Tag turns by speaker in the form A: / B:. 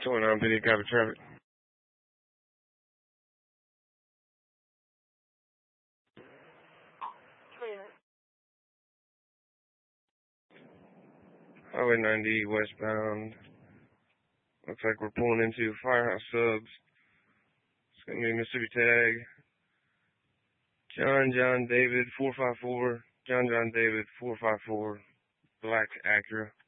A: 29 video copy traffic. Highway 90 westbound. Looks like we're pulling into Firehouse Subs. It's going to be Mississippi tag. John David 454. John David 454. Black Acura.